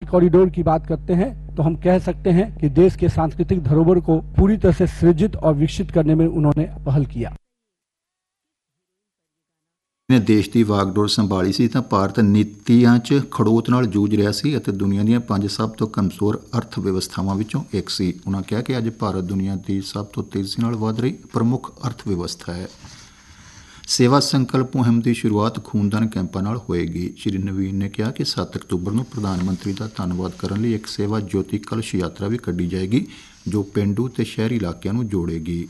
Corridor की बात करते हैं तो हम कह सकते हैं कि देश के सांस्कृतिक धरोहर को पूरी तरह से सृजित और विकसित करने में उन्होंने पहल किया। ਨੇ ਦੇਸ਼ ਦੀ ਵਾਗਡੋਰ ਸੰਭਾਲੀ ਸੀ ਤਾਂ ਭਾਰਤ ਨੀਤੀਆਂ 'ਚ ਖੜੋਤ ਨਾਲ ਜੂਝ ਰਿਹਾ ਸੀ ਅਤੇ ਦੁਨੀਆ ਦੀਆਂ 5 ਸਭ ਤੋਂ ਕਮਜ਼ੋਰ ਅਰਥ ਵਿਵਸਥਾਵਾਂ ਵਿੱਚੋਂ ਇੱਕ ਸੀ। ਉਹਨਾਂ ਕਿਹਾ ਕਿ ਅੱਜ ਭਾਰਤ ਦੁਨੀਆ ਦੀ ਸਭ ਤੋਂ ਤੇਜ਼ੀ ਨਾਲ ਵਧ ਰਹੀ ਪ੍ਰਮੁੱਖ ਅਰਥ ਵਿਵਸਥਾ ਹੈ। ਸੇਵਾ ਸੰਕਲਪ ਮੁਹਿੰਮ ਦੀ ਸ਼ੁਰੂਆਤ ਖੂਨਦਾਨ ਕੈਂਪਾਂ ਨਾਲ ਹੋਏਗੀ। ਸ਼੍ਰੀ ਨਵੀਨ ਨੇ ਕਿਹਾ ਕਿ 7 ਅਕਤੂਬਰ ਨੂੰ ਪ੍ਰਧਾਨ ਮੰਤਰੀ ਦਾ ਧੰਨਵਾਦ ਕਰਨ ਲਈ ਇੱਕ ਸੇਵਾ ਜੋਤੀ ਕਲਸ਼ ਯਾਤਰਾ ਵੀ ਕੱਢੀ ਜਾਏਗੀ ਜੋ ਪੇਂਡੂ ਤੇ ਸ਼ਹਿਰੀ ਇਲਾਕਿਆਂ ਨੂੰ ਜੋੜੇਗੀ।